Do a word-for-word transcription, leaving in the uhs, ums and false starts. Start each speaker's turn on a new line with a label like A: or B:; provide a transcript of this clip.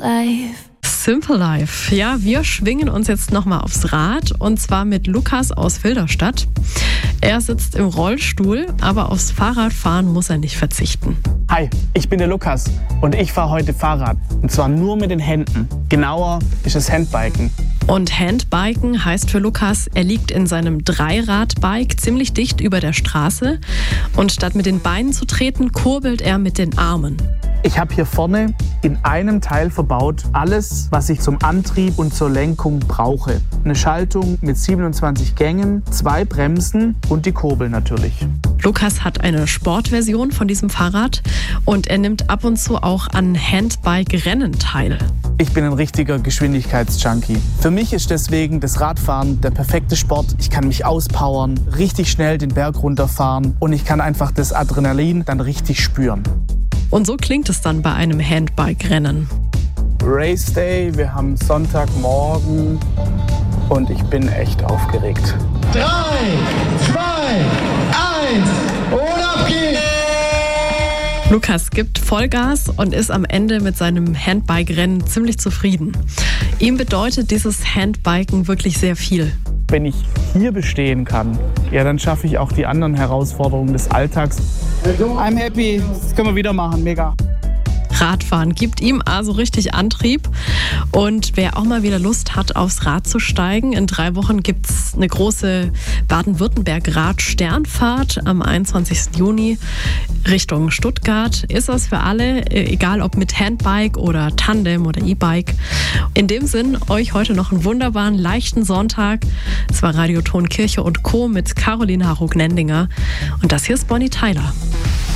A: life.
B: Simple Life. Ja, wir schwingen uns jetzt nochmal aufs Rad und zwar mit Lukas aus Filderstadt. Er sitzt im Rollstuhl, aber aufs Fahrradfahren muss er nicht verzichten.
C: Hi, ich bin der Lukas und ich fahre heute Fahrrad. Und zwar nur mit den Händen. Genauer ist es Handbiken.
B: Und Handbiken heißt für Lukas, er liegt in seinem Dreiradbike ziemlich dicht über der Straße und statt mit den Beinen zu treten, kurbelt er mit den Armen.
C: Ich habe hier vorne in einem Teil verbaut alles, was ich zum Antrieb und zur Lenkung brauche. Eine Schaltung mit siebenundzwanzig Gängen, zwei Bremsen und die Kurbel natürlich.
B: Lukas hat eine Sportversion von diesem Fahrrad und er nimmt ab und zu auch an Handbike-Rennen teil.
C: Ich bin ein richtiger Geschwindigkeitsjunkie. Für mich ist deswegen das Radfahren der perfekte Sport. Ich kann mich auspowern, richtig schnell den Berg runterfahren und ich kann einfach das Adrenalin dann richtig spüren.
B: Und so klingt es dann bei einem Handbike-Rennen.
C: Race Day, wir haben Sonntagmorgen und ich bin echt aufgeregt.
D: Drei, zwei, eins und ab geht's!
B: Lukas gibt Vollgas und ist am Ende mit seinem Handbike-Rennen ziemlich zufrieden. Ihm bedeutet dieses Handbiken wirklich sehr viel.
C: Wenn ich hier bestehen kann, ja, dann schaffe ich auch die anderen Herausforderungen des Alltags. I'm happy, das können wir wieder machen, mega.
B: Radfahren gibt ihm also richtig Antrieb. Und wer auch mal wieder Lust hat, aufs Rad zu steigen, in drei Wochen gibt es eine große Baden-Württemberg-Rad-Sternfahrt am einundzwanzigsten Juni Richtung Stuttgart. Ist das für alle, egal ob mit Handbike oder Tandem oder E-Bike. In dem Sinn, euch heute noch einen wunderbaren, leichten Sonntag. Es war Radio Ton Kirche und Co. mit Caroline Harrug-Nendinger. Und das hier ist Bonnie Tyler.